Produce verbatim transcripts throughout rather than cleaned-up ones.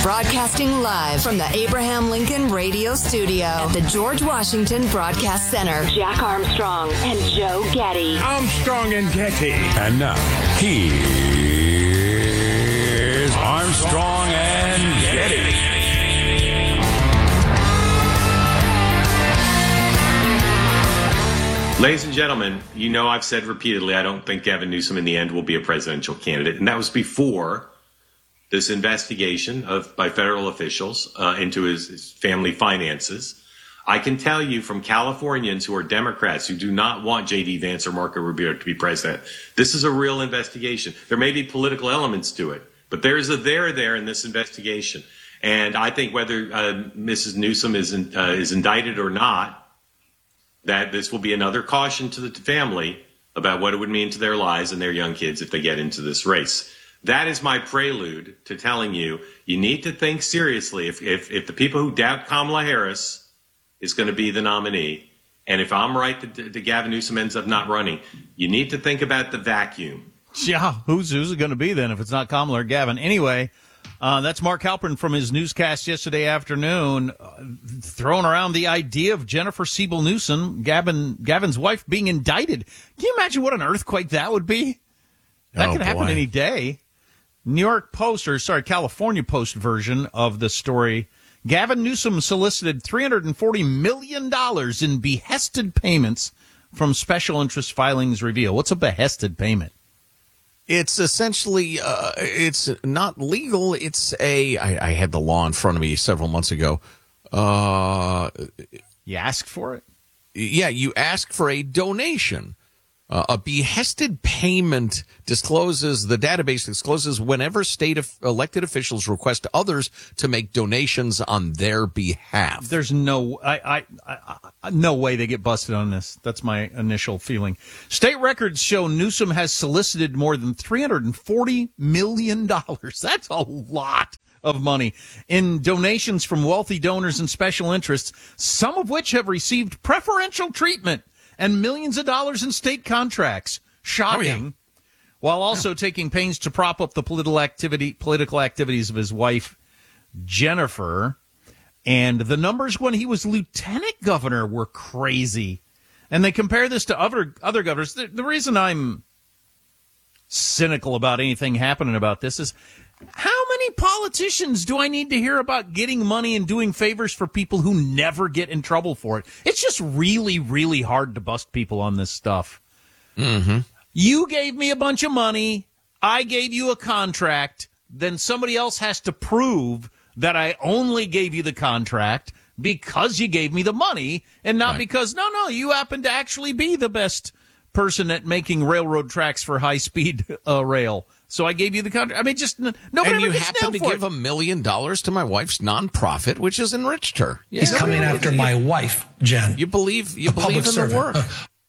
Broadcasting live from the Abraham Lincoln Radio Studio at the George Washington Broadcast Center. Jack Armstrong and Joe Getty. Armstrong and Getty. And now, here's Armstrong and Getty. Ladies and gentlemen, you know I've said repeatedly I don't think Gavin Newsom in the end will be a presidential candidate, and that was before this investigation of by federal officials uh, into his, his family finances. I can tell you from Californians who are Democrats who do not want J D Vance or Marco Rubio to be president, this is a real investigation. There may be political elements to it, but there's a there there in this investigation. And I think whether uh, Missus Newsom is in, uh, is indicted or not, that this will be another caution to the family about what it would mean to their lives and their young kids if they get into this race. That is my prelude to telling you, you need to think seriously. If, if, if the people who doubt Kamala Harris is going to be the nominee, and if I'm right that, that Gavin Newsom ends up not running, you need to think about the vacuum. Yeah, who's, who's it going to be then if it's not Kamala or Gavin? Anyway, uh, that's Mark Halperin from his newscast yesterday afternoon, uh, throwing around the idea of Jennifer Siebel Newsom, Gavin, Gavin's wife, being indicted. Can you imagine what an earthquake that would be? That oh, could happen boy. any day. New York Post, or sorry, California Post version of the story. Gavin Newsom solicited three hundred forty million dollars in behested payments from special interest filings reveal. What's a behested payment? It's essentially, uh, it's not legal. It's a, I, I had the law in front of me several months ago. Uh, you ask for it? Yeah, you ask for a donation. Uh, a behested payment discloses, the database discloses whenever state of elected officials request others to make donations on their behalf. There's no, I, I, I, I, no way they get busted on this. That's my initial feeling. State records show Newsom has solicited more than three hundred forty million dollars. That's a lot of money in donations from wealthy donors and special interests, some of which have received preferential treatment and millions of dollars in state contracts. Shocking. Oh, yeah. While also yeah. taking pains to prop up the political activity, political activities of his wife, Jennifer. And the numbers when he was lieutenant governor were crazy. And they compare this to other, other governors. The, the reason I'm cynical about anything happening about this is, how many politicians do I need to hear about getting money and doing favors for people who never get in trouble for it? It's just really, really hard to bust people on this stuff. Mm-hmm. You gave me a bunch of money. I gave you a contract. Then somebody else has to prove that I only gave you the contract because you gave me the money and not right. because, no, no, you happen to actually be the best person at making railroad tracks for high-speed uh, rail. So I gave you the contract. I mean, just nobody and ever you gets happen to for give it. a million dollars to my wife's nonprofit, which has enriched her. Yeah, He's coming after my wife, Jen. You believe you a believe in servant. the work.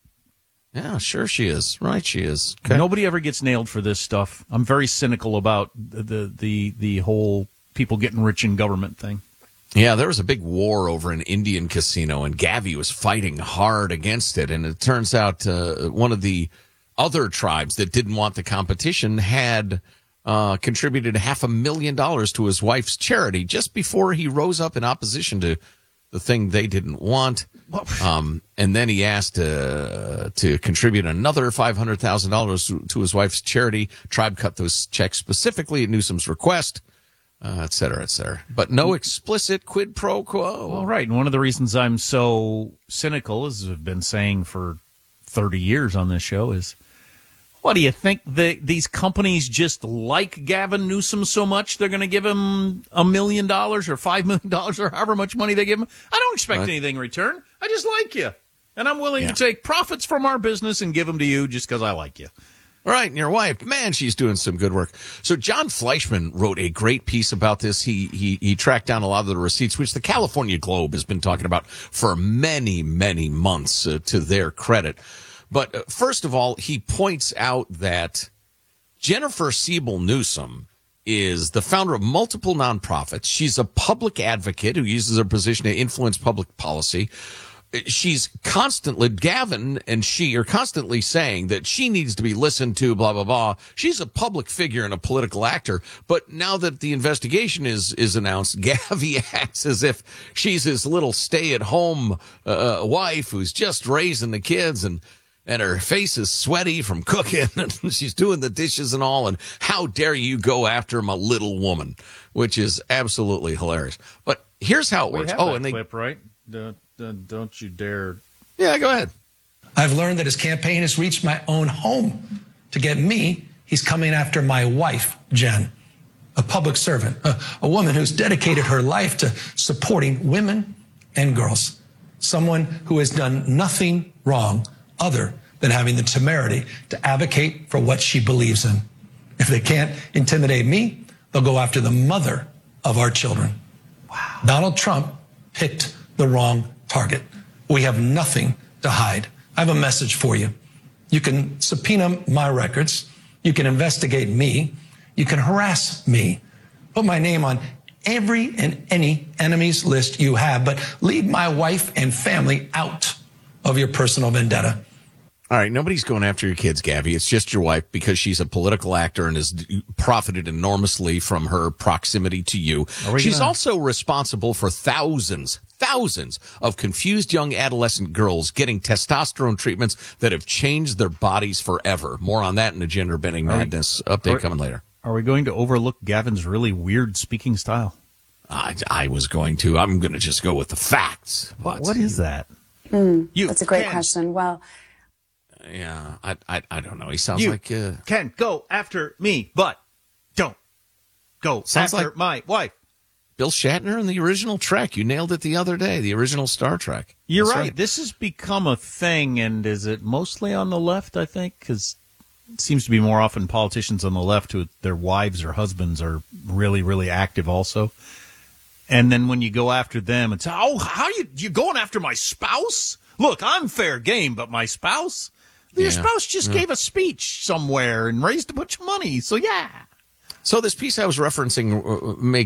Yeah, sure she is. Right, she is. Okay. Nobody ever gets nailed for this stuff. I'm very cynical about the the the, the whole people getting rich in government thing. Yeah, there was a big war over an Indian casino, and Gavi was fighting hard against it. And it turns out uh, one of the other tribes that didn't want the competition had uh, contributed half a million dollars to his wife's charity just before he rose up in opposition to the thing they didn't want. Um, and then he asked uh, to contribute another five hundred thousand dollars to his wife's charity. Tribe cut those checks specifically at Newsom's request. Uh, et cetera, et cetera. But no explicit quid pro quo. Well, right. And one of the reasons I'm so cynical, as I've been saying for thirty years on this show, is what do you think? The, these companies just like Gavin Newsom so much they're going to give him a million dollars or five million dollars or however much money they give him? I don't expect right. anything in return. I just like you. And I'm willing yeah. to take profits from our business and give them to you just because I like you. Right, and your wife, man, she's doing some good work. So John Fleischman wrote a great piece about this. He he he tracked down a lot of the receipts, which the California Globe has been talking about for many, many months, uh, to their credit. But uh, first of all, he points out that Jennifer Siebel Newsom is the founder of multiple nonprofits. She's a public advocate who uses her position to influence public policy. she's constantly, Gavin and she are constantly saying that she needs to be listened to, blah, blah, blah. She's a public figure and a political actor. But now that the investigation is, is announced, Gavi acts as if she's his little stay-at-home uh, wife who's just raising the kids, and and her face is sweaty from cooking, and she's doing the dishes and all, and how dare you go after my little woman, which is absolutely hilarious. But here's how it We works. have Oh, that and they, clip, right? Don't, don't, don't you dare. yeah, go ahead. I've learned that his campaign has reached my own home. To get me, he's coming after my wife, Jen, a public servant, a, a woman who's dedicated her life to supporting women and girls, someone who has done nothing wrong other than having the temerity to advocate for what she believes in. If they can't intimidate me, they'll go after the mother of our children. Wow. Donald Trump picked the wrong target. We have nothing to hide. I have a message for you. You can subpoena my records. You can investigate me. You can harass me. Put my name on every and any enemies list you have, but leave my wife and family out of your personal vendetta. All right, nobody's going after your kids, Gavi. It's just your wife because she's a political actor and has profited enormously from her proximity to you. She's gonna... also responsible for thousands, thousands of confused young adolescent girls getting testosterone treatments that have changed their bodies forever. More on that in the Gender Bending Madness we... update are... coming later. Are we going to overlook Gavin's really weird speaking style? I, I was going to. I'm going to just go with the facts. What, what is that? Mm, you, that's a great Ken. question. Well, yeah, I, I, I don't know. He sounds you like uh, can go after me, but don't go sounds after like my wife. Bill Shatner in the original Trek. You nailed it the other day. The original Star Trek. You're right. right. This has become a thing, and is it mostly on the left? I think because it seems to be more often politicians on the left who their wives or husbands are really, really active also. And then when you go after them, it's, oh, how you you going after my spouse? Look, I'm fair game, but my spouse? Your Yeah. spouse just Yeah. gave a speech somewhere and raised a bunch of money. So, yeah. So this piece I was referencing uh, makes